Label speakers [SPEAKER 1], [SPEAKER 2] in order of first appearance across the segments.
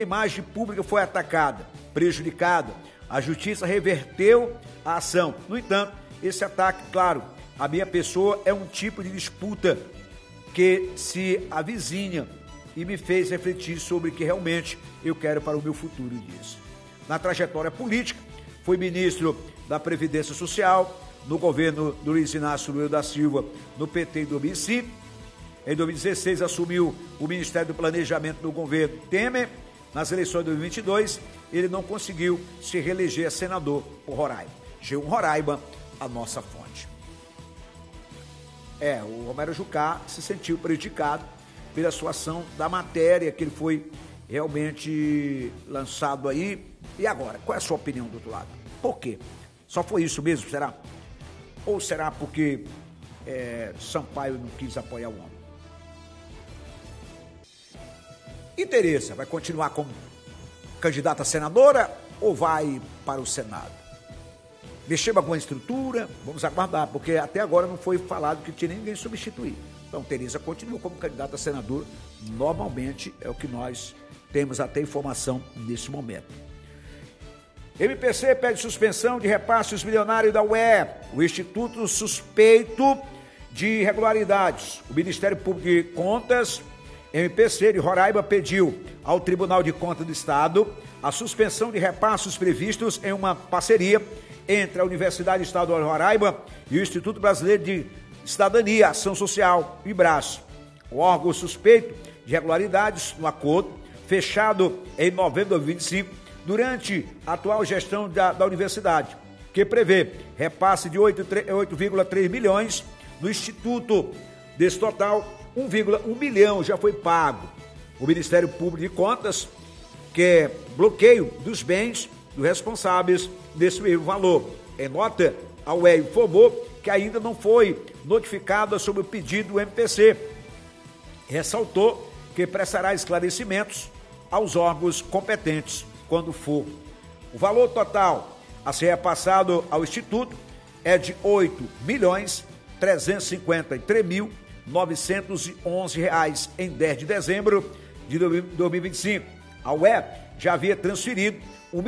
[SPEAKER 1] A imagem pública foi atacada, prejudicada. A justiça reverteu a ação. No entanto, esse ataque, claro, a minha pessoa é um tipo de disputa que se avizinha e me fez refletir sobre o que realmente eu quero para o meu futuro disso. Na trajetória política, fui ministro da Previdência Social, no governo do Luiz Inácio Lula da Silva, no PT em 2005. Em 2016, assumiu o Ministério do Planejamento do governo Temer. Nas eleições de 2022, ele não conseguiu se reeleger a senador por Roraima. G1 Roraima, a nossa fonte. O Romero Jucá se sentiu prejudicado pela sua ação da matéria que ele foi realmente lançado aí. E agora, qual é a sua opinião do outro lado? Por quê? Só foi isso mesmo, será? Ou será porque Sampaio não quis apoiar o homem? E Tereza vai continuar como candidata a senadora ou vai para o Senado? Mexeu com alguma estrutura? Vamos aguardar, porque até agora não foi falado que tinha ninguém substituir. Então, Tereza continua como candidata a senadora. Normalmente é o que nós temos até informação nesse momento. MPC pede suspensão de repasses milionários da UE. O Instituto suspeito de irregularidades. O Ministério Público de Contas, MPC de Roraima, pediu ao Tribunal de Contas do Estado a suspensão de repasses previstos em uma parceria entre a Universidade Estadual de Roraima e o Instituto Brasileiro de Cidadania, Ação Social, IBRAS. O órgão suspeito de irregularidades no acordo, fechado em novembro de 2025, durante a atual gestão da universidade, que prevê repasse de 8,3 milhões no Instituto. Desse total, 1,1 milhão já foi pago. O Ministério Público de Contas quer bloqueio dos bens dos responsáveis desse mesmo valor. Em nota, a UE informou que ainda não foi notificada sobre o pedido do MPC. Ressaltou que prestará esclarecimentos aos órgãos competentes quando for. O valor total a ser repassado ao Instituto é de R$ 8.353.911 em 10 de dezembro de 2025. A UE já havia transferido R$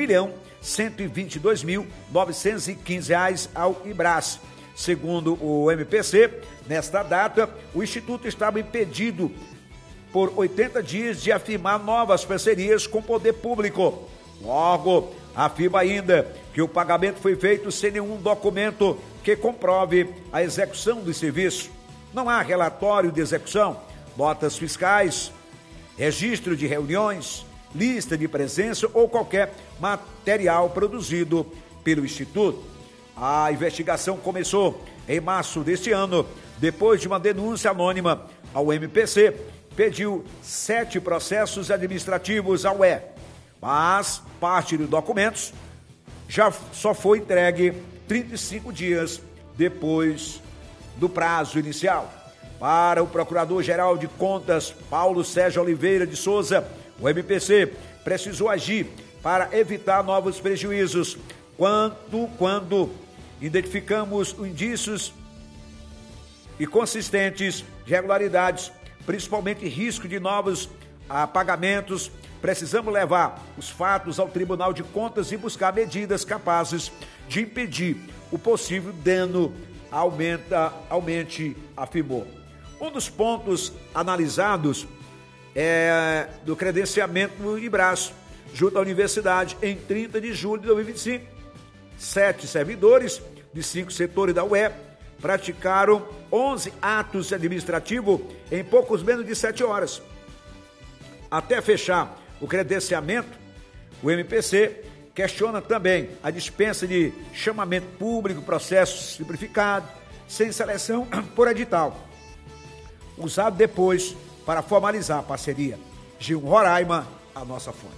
[SPEAKER 1] 1.122.915 ao IBRAS. Segundo o MPC, nesta data, o Instituto estava impedido por 80 dias de afirmar novas parcerias com o poder público. O órgão afirma ainda que o pagamento foi feito sem nenhum documento que comprove a execução do serviço. Não há relatório de execução, notas fiscais, registro de reuniões, lista de presença ou qualquer material produzido pelo Instituto. A investigação começou em março deste ano, depois de uma denúncia anônima ao MPC, pediu 7 processos administrativos à UE, mas parte dos documentos já só foi entregue 35 dias depois do prazo inicial. Para o Procurador-Geral de Contas, Paulo Sérgio Oliveira de Souza, o MPC precisou agir para evitar novos prejuízos quando identificamos indícios e consistentes de irregularidades, principalmente risco de novos pagamentos. Precisamos levar os fatos ao Tribunal de Contas e buscar medidas capazes de impedir o possível dano aumente, afirmou. Um dos pontos analisados é do credenciamento do IBRAS, junto à universidade, em 30 de julho de 2025. 7 servidores de 5 setores da UE praticaram 11 atos administrativos em poucos menos de 7 horas. Até fechar o credenciamento, o MPC questiona também a dispensa de chamamento público, processo simplificado, sem seleção por edital, usado depois para formalizar a parceria. G1 Roraima, a nossa fonte.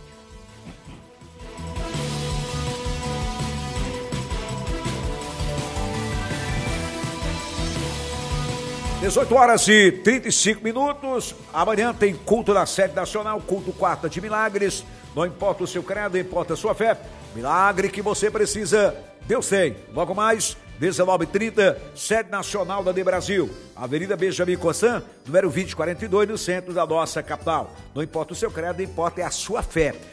[SPEAKER 1] 18h35. Amanhã tem culto da Sede Nacional, culto Quarta de Milagres. Não importa o seu credo, importa a sua fé. Milagre que você precisa, Deus tem. Logo mais, 1930, sede nacional da De Brasil, Avenida Benjamin Constant, número 2042, no centro da nossa capital. Não importa o seu credo, importa é a sua fé.